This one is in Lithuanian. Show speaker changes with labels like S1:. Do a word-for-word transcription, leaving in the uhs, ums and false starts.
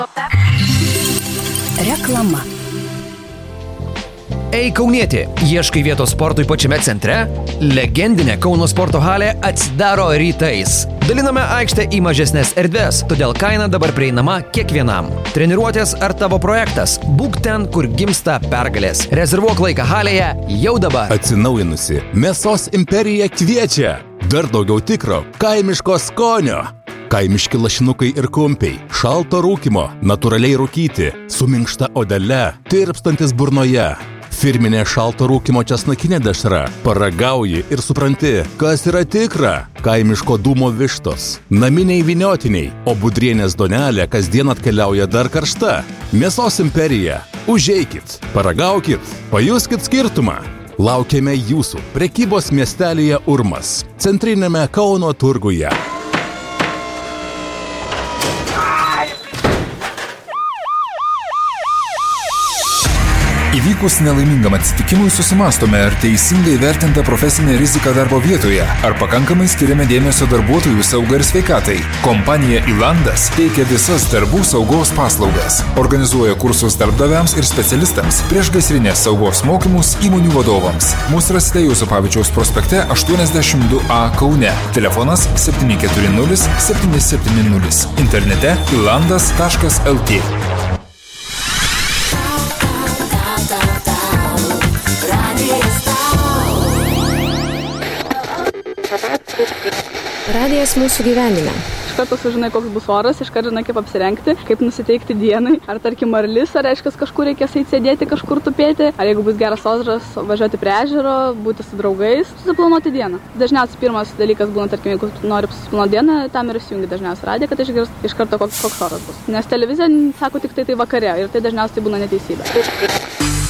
S1: Reklama.
S2: Ei kaunietė, ieškai vietos sportui pačiame centre? Legendinė Kauno sporto halė atsidaro rytais. Daliname aikštę į mažesnės erdvės, todėl kaina dabar prieinama kiekvienam. Treniruotės ar tavo projektas? Būk ten, kur gimsta pergalės. Rezervuok laiką halėje jau dabar.
S3: Atsinaujinusi Mėsos imperija kviečia. Dar daugiau tikro kaimiško skonio. Kaimiški lašinukai ir kumpiai, šalto rūkymo, natūraliai rūkyti, su minkšta odele, tirpstantis burnoje. Firminė šalto rūkymo česnakinė dešra. Paragauji ir supranti, kas yra tikra. Kaimiško dūmo vištos, naminiai vyniotiniai, o budrienės donelė kasdien atkeliauja dar karšta. Mėsos imperija. Užeikit, paragaukit, pajuskit skirtumą. Laukiame jūsų prekybos miestelyje Urmas, centrinėme Kauno turguje.
S4: Įvykus nelaimingam atsitikimui susimastome, ar teisingai vertinta profesinė rizika darbo vietoje, ar pakankamai skiriame dėmesio darbuotojų saugai ir sveikatai. Kompanija Ilandas teikia visas darbų saugos paslaugas. Organizuoja kursus darbdaviams ir specialistams, priešgaisrinės saugos mokymus įmonių vadovams. Mūsų rasite Juozapavičiaus prospekte aštuoniasdešimt du A Kaune. Telefonas septyni keturi nulis septyni septyni nulis. Internete ilandas taškas lt.
S5: Radijas mūsų gyvenime.
S6: Iš karto sužinai, koks bus oras, iš karto žinai, kaip apsirengti, kaip nusiteikti dienai. Ar tarkim marlis, ar reiškia, kažkur reikės eiti sėdėti, kažkur tupėti. Ar jeigu bus geras oras, važiuoti prie ežero, būti su draugais, susiplanuoti dieną. Dažniausiai pirmas dalykas būna, tarkim, jeigu nori susiplanuoti dieną, tam ir įsijungi dažniausiai radiją, kad išgirst iš karto koks, koks oras bus. Nes televizija sako tik tai tai vakare ir tai dažniausiai būna neteisybė.